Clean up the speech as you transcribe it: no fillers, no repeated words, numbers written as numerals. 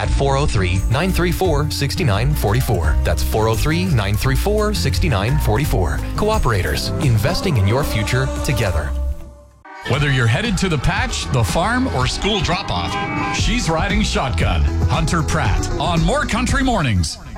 at 403-934-6944. That's 403-934-6944. Cooperators, investing in your future together. Whether you're headed to the patch, the farm, or school drop-off, she's riding shotgun. Hunter Pratt on More Country Mornings.